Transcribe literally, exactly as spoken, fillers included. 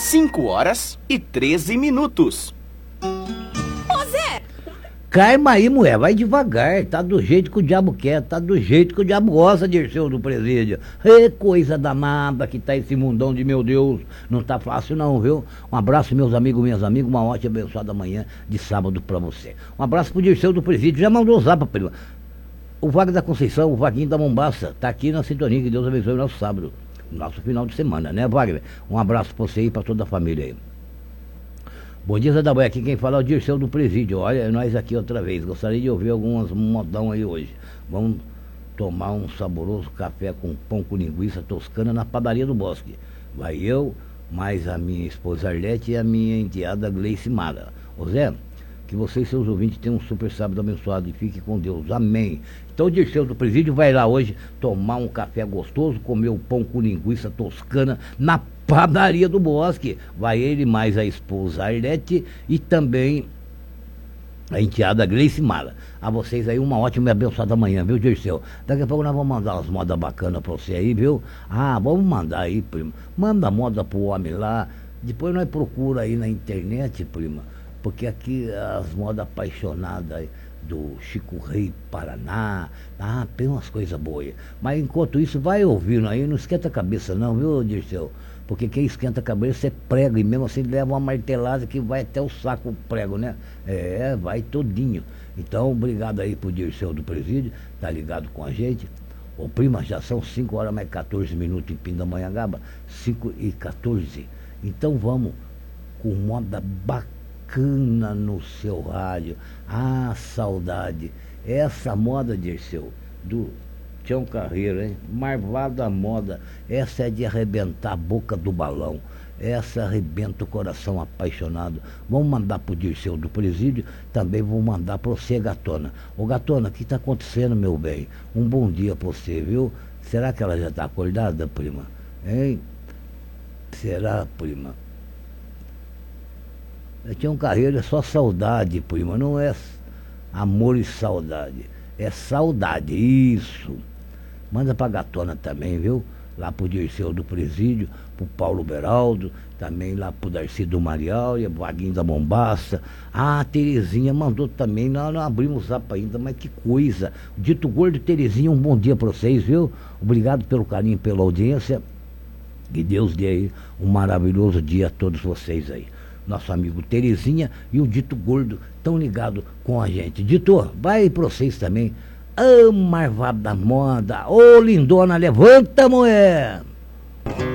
cinco horas e treze minutos. Ô Zé! Calma aí, mulher, vai devagar, tá do jeito que o diabo quer, tá do jeito que o diabo gosta, Dirceu do Presídio. É coisa danada que tá esse mundão de meu Deus, não tá fácil não, viu? Um abraço, meus amigos, minhas amigas, uma ótima abençoada manhã de sábado pra você. Um abraço pro Dirceu do Presídio, já mandou usar pra prima. O Wagner da Conceição, o Vaguinho da Mombaça, tá aqui na sintonia, que Deus abençoe o nosso sábado, nosso final de semana, né, Wagner? Um abraço pra você e pra toda a família aí. Bom dia, Zé da Boia, aqui quem fala é o Dirceu do Presídio. Olha, nós aqui outra vez. Gostaria de ouvir algumas modão aí hoje. Vamos tomar um saboroso café com pão com linguiça toscana na padaria do Bosque. Vai eu, mais a minha esposa Arlete e a minha enteada Gleice Mara. Ô Zé, que você e seus ouvintes tenham um super sábado abençoado e fique com Deus. Amém. Então o Dirceu do Presídio vai lá hoje tomar um café gostoso, comer o pão com linguiça toscana na padaria do Bosque. Vai ele mais a esposa Arlete e também a enteada Gleice Mara. A vocês aí uma ótima e abençoada manhã, viu, Dirceu? Daqui a pouco nós vamos mandar umas modas bacanas pra você aí, viu? Ah, vamos mandar aí, prima. Manda moda pro homem lá. Depois nós procura aí na internet, prima. Porque aqui as modas apaixonadas do Chico Rei Paraná, ah, tem umas coisas boas. Mas enquanto isso, vai ouvindo aí, não esquenta a cabeça não, viu, Dirceu? Porque quem esquenta a cabeça é prego, e mesmo assim leva uma martelada que vai até o saco o prego, né? É, vai todinho. Então, obrigado aí pro Dirceu do Presídio, tá ligado com a gente. Ô prima, já são cinco horas mais quatorze minutos em Pindamonhangaba, cinco e quatorze. Então vamos com moda bacana. Bacana no seu rádio. Ah, saudade. Essa moda, Dirceu, do Tião Carreiro, hein? Marvada moda. Essa é de arrebentar a boca do balão. Essa arrebenta o coração apaixonado. Vamos mandar pro Dirceu do Presídio. Também vou mandar pra você, Gatona. Ô Gatona, o que tá acontecendo, meu bem? Um bom dia pra você, viu? Será que ela já tá acordada, prima? Hein? Será, prima? Tinha um Carreiro, é só saudade, prima, não é amor e saudade, é saudade, isso. Manda pra Gatona também, viu? Lá pro Dirceu do Presídio, pro Paulo Beraldo, também lá pro Darcy do Mariália, Vaguinho da Mombaça. Ah, a Terezinha mandou também, nós não abrimos o zap ainda, mas que coisa. Dito Gordo, Terezinha, um bom dia pra vocês, viu? Obrigado pelo carinho, pela audiência. Que Deus dê aí um maravilhoso dia a todos vocês aí. Nosso amigo Terezinha e o Dito Gordo estão ligados com a gente. Dito, vai para vocês também. Ô, marvada da moda. Ô, lindona, levanta, mulher.